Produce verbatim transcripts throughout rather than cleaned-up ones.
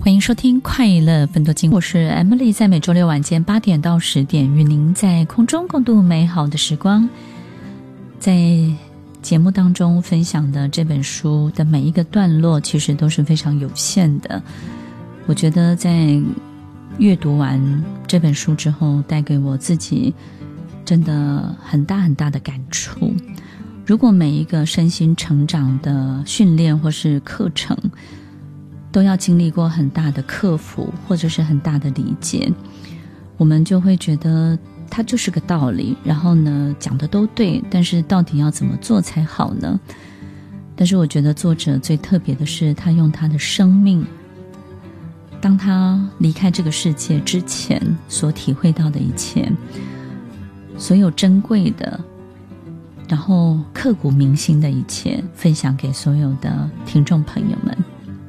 欢迎收听快乐分多金，我是 Emily， 在每周六晚间八点到十点与您在空中共度美好的时光。在节目当中分享的这本书的每一个段落其实都是非常有限的，我觉得在阅读完这本书之后带给我自己真的很大很大的感触。如果每一个身心成长的训练或是课程都要经历过很大的克服或者是很大的理解，我们就会觉得它就是个道理，然后呢讲的都对，但是到底要怎么做才好呢？但是我觉得作者最特别的是他用他的生命，当他离开这个世界之前所体会到的一切，所有珍贵的然后刻骨铭心的一切分享给所有的听众朋友们。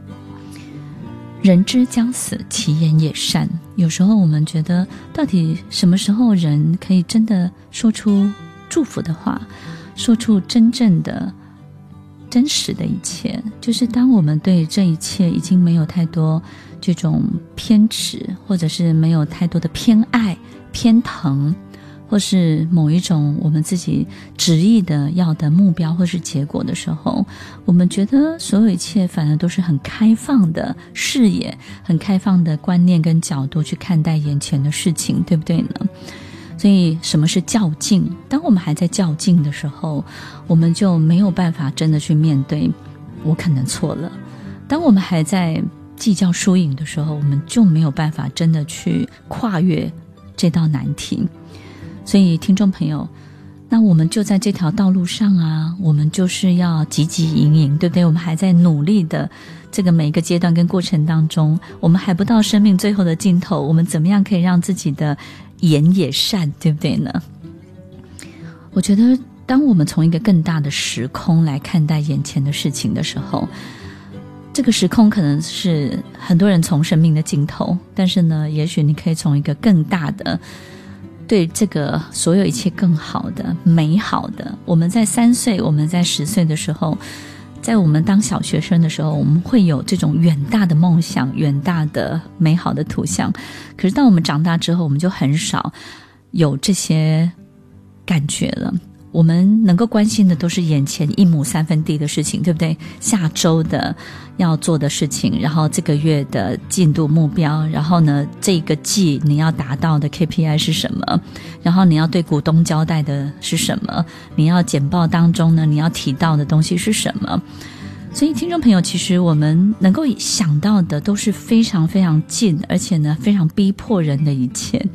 人之将死，其言也善。有时候我们觉得到底什么时候人可以真的说出祝福的话，说出真正的真实的一切，就是当我们对这一切已经没有太多这种偏执，或者是没有太多的偏爱偏疼，或是某一种我们自己执意的要的目标或是结果的时候，我们觉得所有一切反而都是很开放的视野，很开放的观念跟角度去看待眼前的事情，对不对呢？所以什么是较劲？当我们还在较劲的时候，我们就没有办法真的去面对我可能错了。当我们还在计较输赢的时候，我们就没有办法真的去跨越这道难题。所以听众朋友，那我们就在这条道路上啊，我们就是要汲汲营营，对不对？我们还在努力的这个每一个阶段跟过程当中，我们还不到生命最后的尽头，我们怎么样可以让自己的言也善，对不对呢？我觉得当我们从一个更大的时空来看待眼前的事情的时候，这个时空可能是很多人从生命的尽头，但是呢，也许你可以从一个更大的对这个所有一切更好的美好的，我们在三岁我们在十岁的时候，在我们当小学生的时候，我们会有这种远大的梦想，远大的美好的图像，可是当我们长大之后，我们就很少有这些感觉了。我们能够关心的都是眼前一亩三分地的事情，对不对？下周的要做的事情，然后这个月的进度目标，然后呢这个季你要达到的 K P I 是什么，然后你要对股东交代的是什么，你要简报当中呢你要提到的东西是什么。所以听众朋友，其实我们能够想到的都是非常非常近，而且呢非常逼迫人的一切。